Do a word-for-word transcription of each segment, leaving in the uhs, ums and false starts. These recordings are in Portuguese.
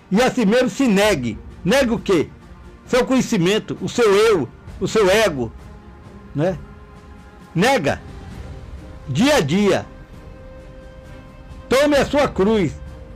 e a si mesmo se negue. Negue o quê? Seu conhecimento, o seu eu, o seu ego, né? Nega. Dia a dia. Tome a sua cruz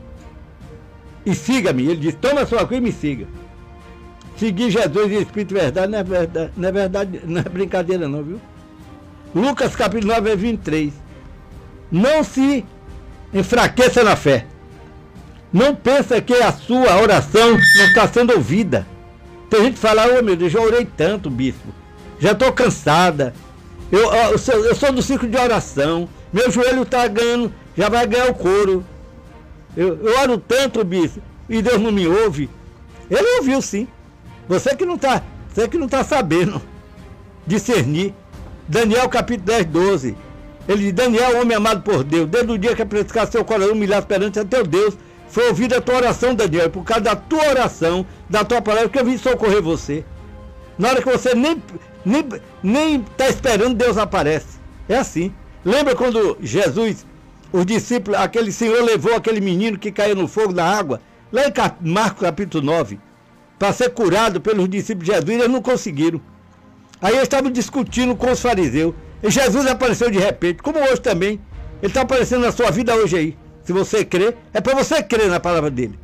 e siga-me. Ele diz, tome a sua cruz e me siga. Seguir Jesus e Espírito de verdade não é verdade, não é verdade, não é brincadeira não, viu? Lucas capítulo nove, vinte e três. Não se enfraqueça na fé. Não pensa que a sua oração não está sendo ouvida. Tem gente que fala, ô oh, meu Deus, já orei tanto, bispo. Já estou cansada. Eu, eu, sou, eu sou do ciclo de oração. Meu joelho está ganhando, já vai ganhar o couro. Eu, eu oro tanto, bispo, e Deus não me ouve. Ele ouviu sim. Você que não está, você que não está sabendo discernir. Daniel capítulo dez, doze. Ele diz, Daniel, homem amado por Deus, desde o dia que apreciar seu coração humilhado perante a teu Deus, foi ouvida a tua oração, Daniel, por causa da tua oração, da tua palavra, que eu vim socorrer você. Na hora que você nem nem nem está esperando, Deus aparece. É assim. Lembra quando Jesus, os discípulos, aquele senhor levou aquele menino que caiu no fogo da água, lá em Marcos capítulo nove, para ser curado pelos discípulos de Jesus, eles não conseguiram. Aí eles estavam discutindo com os fariseus. E Jesus apareceu de repente, como hoje também. Ele está aparecendo na sua vida hoje aí. Se você crê, é para você crer na palavra dele.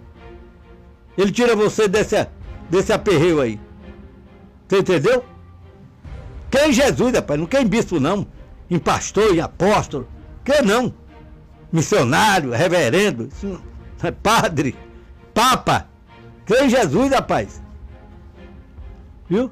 Ele tira você desse, desse aperreio aí. Você entendeu? Quem Jesus, rapaz? Não quer em bispo, não. Em pastor, em apóstolo. Quem não? Missionário, reverendo, padre, papa. Quem em Jesus, rapaz? Viu?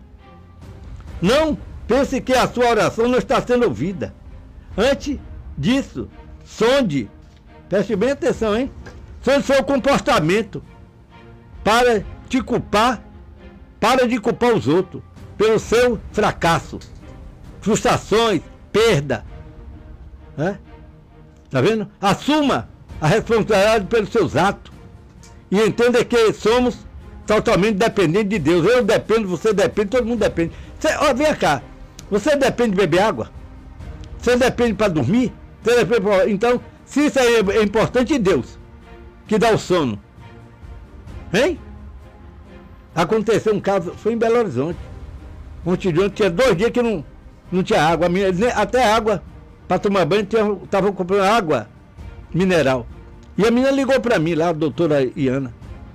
Não pense que a sua oração não está sendo ouvida. Antes disso, sonde. Preste bem atenção, hein? Sonde seu comportamento. Para te culpar. Para de culpar os outros pelo seu fracasso. Frustrações, perda. Né? Tá vendo? Assuma a responsabilidade pelos seus atos. E entenda que somos totalmente dependentes de Deus. Eu dependo, você depende, todo mundo depende. Você, ó, vem cá. Você depende de beber água? Você depende para dormir? Você depende pra... Então, se isso aí é importante, Deus, que dá o sono. Hein? Aconteceu um caso, foi em Belo Horizonte. Ontem de ontem tinha dois dias que não, não tinha água. Até água para tomar banho, estava comprando água mineral. E a menina ligou para mim lá, a doutora Iana.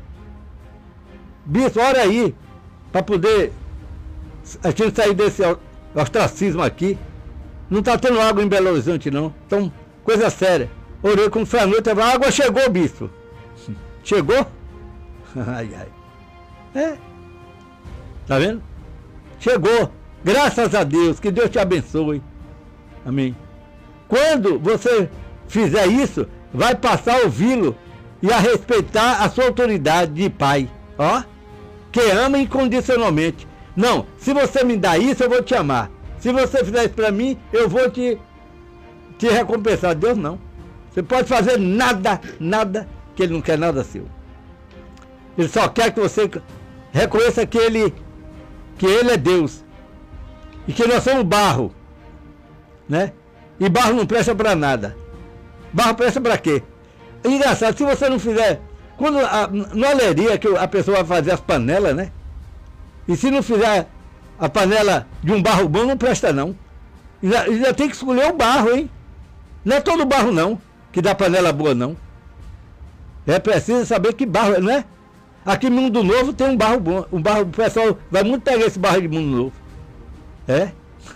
Bispo, ora aí, para poder a gente sair desse ostracismo aqui. Não está tendo água em Belo Horizonte, não. Então, coisa séria. Orei quando foi a noite, a água chegou, bispo. Chegou? Ai, ai. É. Tá vendo? Chegou. Graças a Deus. Que Deus te abençoe. Amém. Quando você fizer isso, vai passar a ouvi-lo e a respeitar a sua autoridade de pai. Ó. Que ama incondicionalmente. Não, se você me dá isso, eu vou te amar. Se você fizer isso para mim, eu vou te, te recompensar. Deus não. Você pode fazer nada, nada, que Ele não quer nada seu. Ele só quer que você reconheça que Ele, que Ele é Deus. E que nós somos barro. Né? E barro não presta para nada. Barro presta para quê? É engraçado, se você não fizer... Quando a, na oleria que a pessoa vai fazer as panelas, né? E se não fizer a panela de um barro bom, não presta não. Ainda, ainda tem que escolher o barro, hein? Não é todo barro não, que dá panela boa não. É preciso saber que barro, não é? Aqui em Mundo Novo tem um barro bom. Um barro, o pessoal vai muito pegar esse barro de Mundo Novo. É?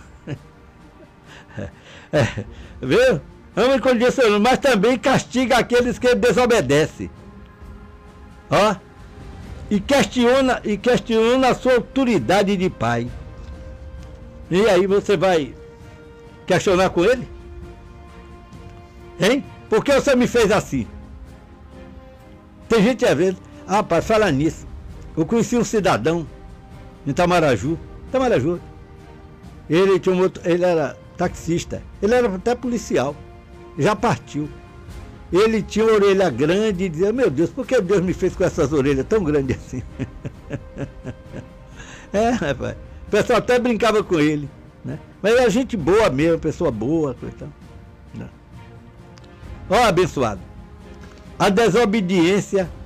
É. Viu? Ama incondicionalmente, mas também castiga aqueles que desobedecem. Ó. E questiona, e questiona a sua autoridade de pai. E aí você vai questionar com ele? Hein? Por que você me fez assim? Tem gente às vezes, ah, pai, fala nisso. Eu conheci um cidadão em Itamaraju. Itamaraju. Ele tinha um outro, ele era taxista. Ele era até policial. Já partiu. Ele tinha uma orelha grande e dizia, meu Deus, por que Deus me fez com essas orelhas tão grandes assim? É, rapaz. O pessoal até brincava com ele, né? Mas era gente boa mesmo, pessoa boa. Então. Ó, abençoado. A desobediência